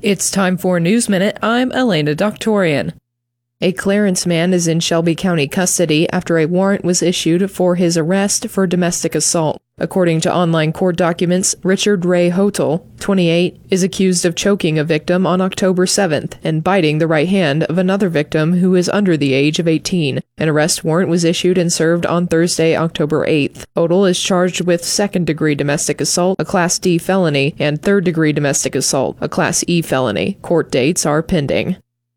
It's time for News Minute. I'm Elena Doctorian. A Clarence man is in Shelby County custody after a warrant was issued for his arrest for domestic assault. According to online court documents, Richard Ray Hotel, 28, is accused of choking a victim on October 7th and biting the right hand of another victim who is under the age of 18. An arrest warrant was issued and served on Thursday, October 8th. Hotel is charged with second-degree domestic assault, a Class D felony, and third-degree domestic assault, a Class E felony. Court dates are pending.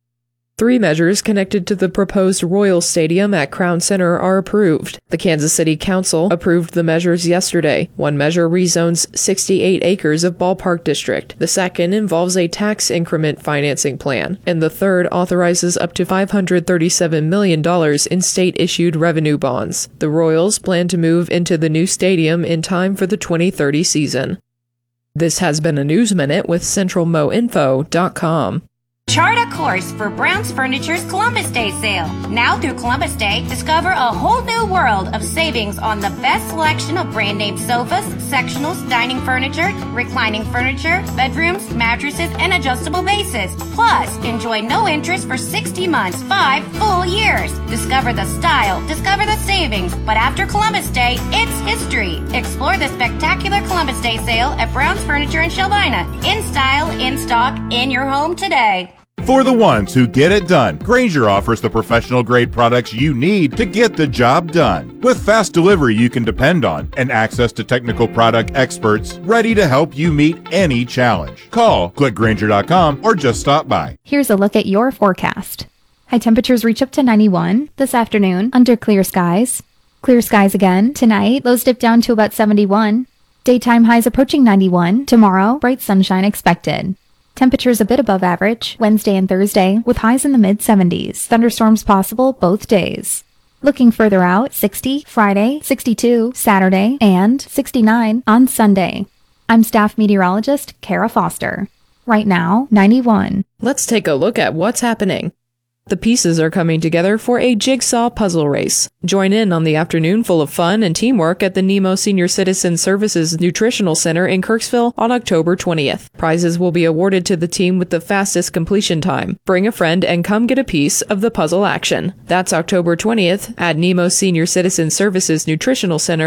3 measures connected to the proposed Royal Stadium at Crown Center are approved. The Kansas City Council approved the measures yesterday. One measure rezones 68 acres of ballpark district. The second involves a tax increment financing plan. And the third authorizes up to $537 million in state-issued revenue bonds. The Royals plan to move into the new stadium in time for the 2030 season. This has been a News Minute with CentralMoInfo.com. Chart a course for Brown's Furniture's Columbus Day sale. Now through Columbus Day, discover a whole new world of savings on the best selection of brand name sofas, sectionals, dining furniture, reclining furniture, bedrooms, mattresses, and adjustable bases. Plus, enjoy no interest for 60 months, 5 full years. Discover the style, discover the savings, but after Columbus Day, it's history. Explore the spectacular Columbus Day sale at Brown's Furniture in Shelbina. In style, in stock, in your home today. For the ones who get it done, Grainger offers the professional-grade products you need to get the job done. With fast delivery you can depend on and access to technical product experts ready to help you meet any challenge. Call, click Grainger.com, or just stop by. Here's a look at your forecast. High temperatures reach up to 91 this afternoon under clear skies. Clear skies again tonight. Lows dip down to about 71. Daytime highs approaching 91. Tomorrow, bright sunshine expected. Temperatures a bit above average Wednesday and Thursday, with highs in the mid-70s. Thunderstorms possible both days. Looking further out, 60 Friday, 62 Saturday, and 69 on Sunday. I'm staff meteorologist Kara Foster. Right now, 91. Let's take a look at what's happening. The pieces are coming together for a jigsaw puzzle race. Join in on the afternoon full of fun and teamwork at the Nemo Senior Citizen Services Nutritional Center in Kirksville on October 20th. Prizes will be awarded to the team with the fastest completion time. Bring a friend and come get a piece of the puzzle action. That's October 20th at Nemo Senior Citizen Services Nutritional Center,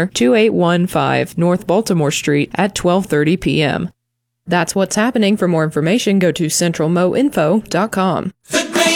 2815 North Baltimore Street at 12:30 p.m. That's what's happening. For more information, go to CentralMoInfo.com.